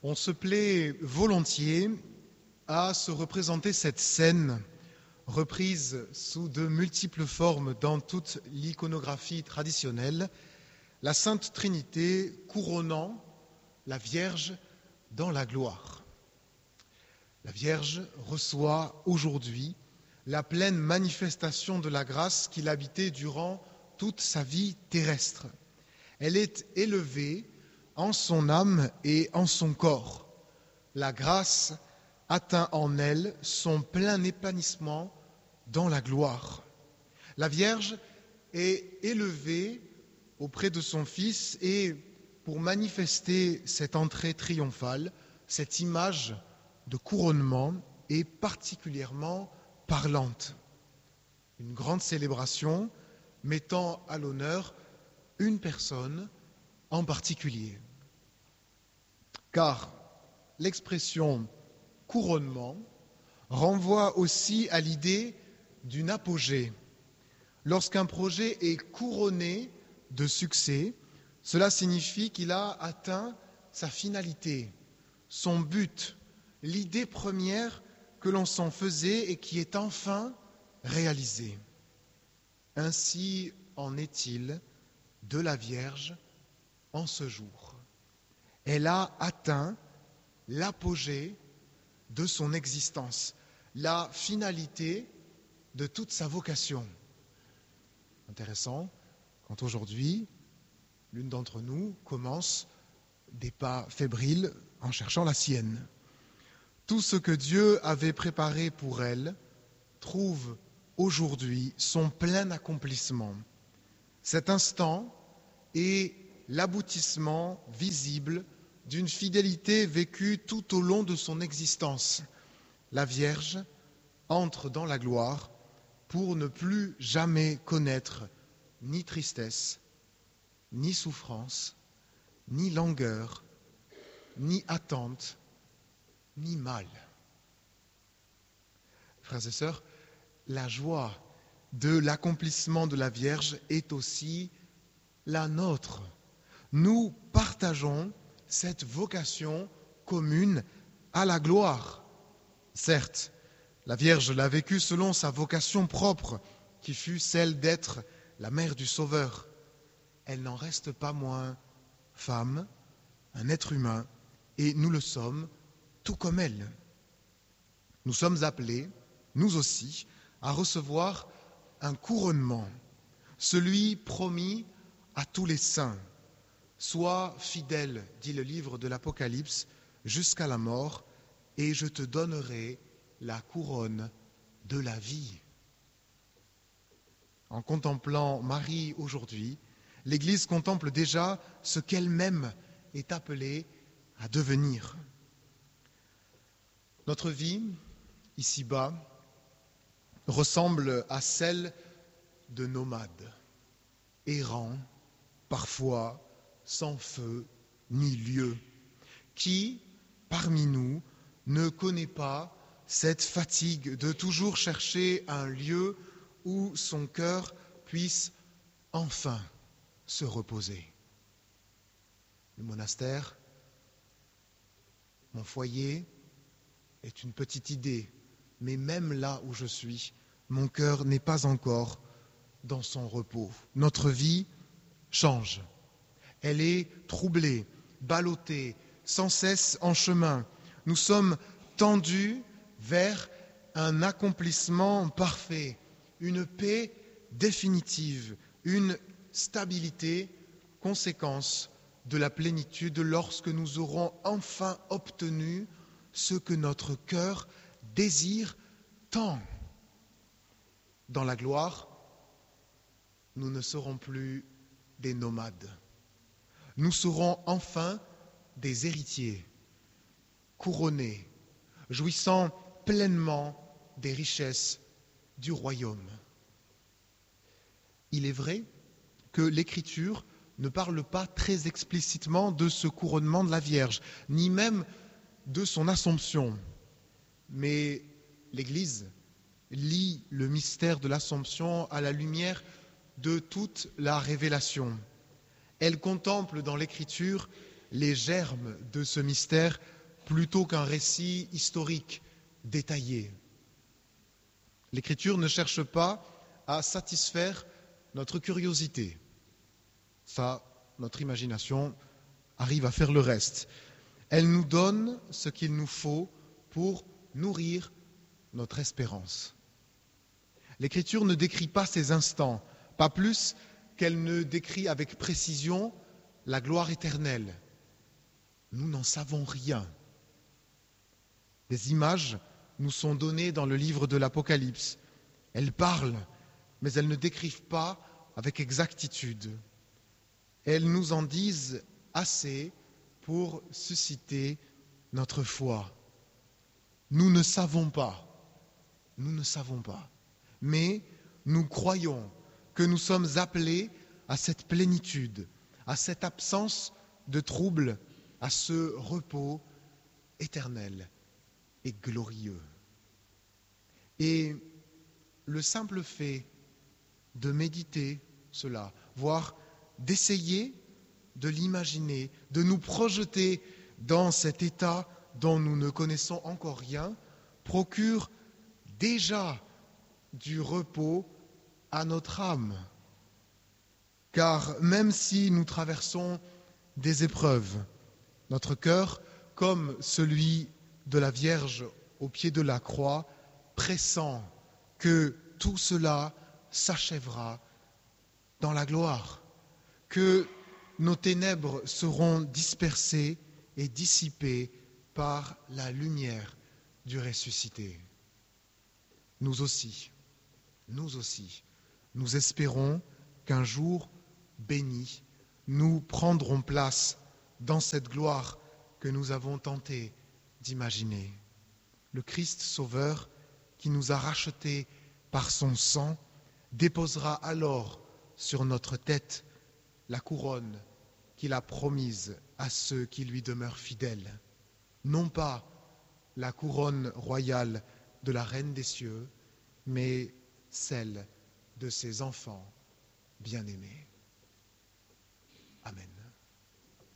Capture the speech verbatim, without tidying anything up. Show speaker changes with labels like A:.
A: On se plaît volontiers à se représenter cette scène reprise sous de multiples formes dans toute l'iconographie traditionnelle, la Sainte Trinité couronnant la Vierge dans la gloire. La Vierge reçoit aujourd'hui la pleine manifestation de la grâce qu'il habitait durant toute sa vie terrestre. Elle est élevée en son âme et en son corps. La grâce atteint en elle son plein épanouissement dans la gloire. La Vierge est élevée auprès de son Fils et pour manifester cette entrée triomphale, cette image de couronnement est particulièrement parlante. Une grande célébration mettant à l'honneur une personne en particulier. Car l'expression couronnement renvoie aussi à l'idée d'une apogée. Lorsqu'un projet est couronné de succès, cela signifie qu'il a atteint sa finalité, son but, l'idée première que l'on s'en faisait et qui est enfin réalisée. Ainsi en est-il de la Vierge en ce jour. Elle a atteint l'apogée de son existence, la finalité de toute sa vocation. Intéressant, quand aujourd'hui, l'une d'entre nous commence des pas fébriles en cherchant la sienne. Tout ce que Dieu avait préparé pour elle trouve aujourd'hui son plein accomplissement. Cet instant est l'aboutissement visible d'une fidélité vécue tout au long de son existence. La Vierge entre dans la gloire pour ne plus jamais connaître ni tristesse, ni souffrance, ni langueur, ni attente, ni mal. Frères et sœurs, la joie de l'accomplissement de la Vierge est aussi la nôtre. Nous partageons cette vocation commune à la gloire. Certes, la Vierge l'a vécue selon sa vocation propre, qui fut celle d'être la mère du Sauveur. Elle n'en reste pas moins femme, un être humain, et nous le sommes tout comme elle. Nous sommes appelés, nous aussi, à recevoir un couronnement, celui promis à tous les saints. Sois fidèle, dit le livre de l'Apocalypse, jusqu'à la mort, et je te donnerai la couronne de la vie. En contemplant Marie aujourd'hui, l'Église contemple déjà ce qu'elle-même est appelée à devenir. Notre vie, ici-bas, ressemble à celle de nomades, errants, parfois sans feu ni lieu. Qui, parmi nous, ne connaît pas cette fatigue de toujours chercher un lieu où son cœur puisse enfin se reposer? Le monastère, mon foyer, est une petite idée, mais même là où je suis, mon cœur n'est pas encore dans son repos. Notre vie change. Elle est troublée, ballottée, sans cesse en chemin. Nous sommes tendus vers un accomplissement parfait, une paix définitive, une stabilité, conséquence de la plénitude lorsque nous aurons enfin obtenu ce que notre cœur désire tant. Dans la gloire, nous ne serons plus des nomades. Nous serons enfin des héritiers, couronnés, jouissant pleinement des richesses du royaume. Il est vrai que l'Écriture ne parle pas très explicitement de ce couronnement de la Vierge, ni même de son Assomption. Mais l'Église lit le mystère de l'Assomption à la lumière de toute la révélation. Elle contemple dans l'Écriture les germes de ce mystère plutôt qu'un récit historique détaillé. L'Écriture ne cherche pas à satisfaire notre curiosité. Ça, notre imagination arrive à faire le reste. Elle nous donne ce qu'il nous faut pour nourrir notre espérance. L'Écriture ne décrit pas ces instants, pas plus qu'elle ne décrit avec précision la gloire éternelle. Nous n'en savons rien. Des images nous sont données dans le livre de l'Apocalypse. Elles parlent, mais elles ne décrivent pas avec exactitude. Elles nous en disent assez pour susciter notre foi. Nous ne savons pas, nous ne savons pas, mais nous croyons que nous sommes appelés à cette plénitude, à cette absence de trouble, à ce repos éternel et glorieux. Et le simple fait de méditer cela, voire d'essayer de l'imaginer, de nous projeter dans cet état dont nous ne connaissons encore rien, procure déjà du repos à notre âme. Car même si nous traversons des épreuves, notre cœur, comme celui de la Vierge au pied de la croix, pressent que tout cela s'achèvera dans la gloire, que nos ténèbres seront dispersées et dissipées par la lumière du ressuscité. Nous aussi, nous aussi, nous espérons qu'un jour béni, nous prendrons place dans cette gloire que nous avons tenté d'imaginer. Le Christ Sauveur, qui nous a rachetés par son sang, déposera alors sur notre tête la couronne qu'il a promise à ceux qui lui demeurent fidèles. Non pas la couronne royale de la Reine des cieux, mais celle de ses enfants bien-aimés. Amen.